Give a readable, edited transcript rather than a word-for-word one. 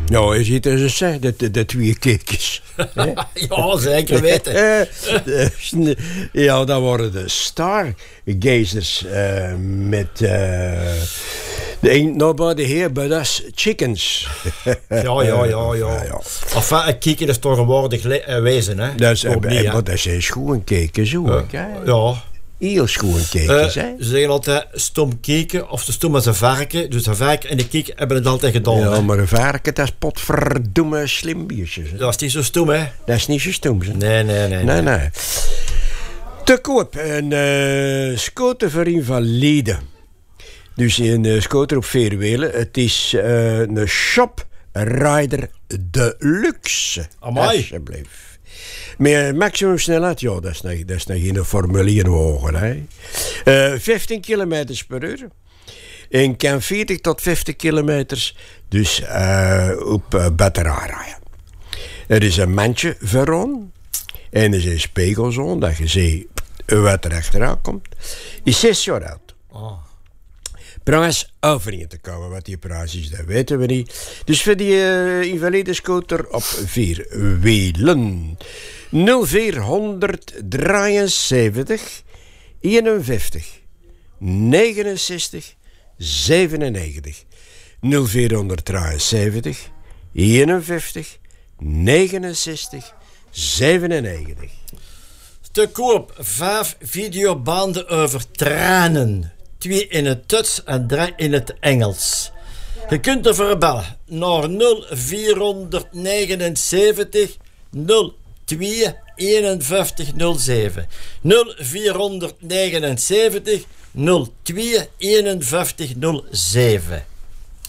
Nou, je ziet het eens, hè, de twee keekjes. Ja, zeker weten. Ja, dat worden de stargazers met de ain't nobody here but us chickens. Ja. Enfin, een kieken is tegenwoordig wezen, hè? Dat is, maar dat zijn schoon keken, zo. Ja. Heel schoon kekens, hè? Ze zeggen altijd stom keken of de stom als een varken. Dus een varken en de kiek hebben het altijd gedaan. Ja, hè? maar een varken, dat is potverdomme slim biertjes. Dat is niet zo stom, hè? Dat is niet zo stom, hè? Nee. Te koop een scooter voor invalide. Dus een scooter op 4 wielen. Het is een Shop Rider Deluxe. Amai. Alsjeblieft. Met maximum snelheid, ja, dat is nog geen Formule 1 wagen. Hè. 15 km per uur. En kan 40 tot 50 kilometers dus op batterij rijden. Er is een mandje vooraan. En er zijn spiegels aan, dat je ziet wat er achteraan komt. Is 6 jaar oud. Oh. Prijs overeen te komen. Wat die prijs is, dat weten we niet. Dus voor die invalide scooter op 4 wielen. 0473 51 69 97. 0473 51 69 97. Te koop 5 videobanden over tranen. 2 in het Duits en 3 in het Engels. Je kunt ervoor bellen naar 0479 02 51 07. 0479 02 51 07.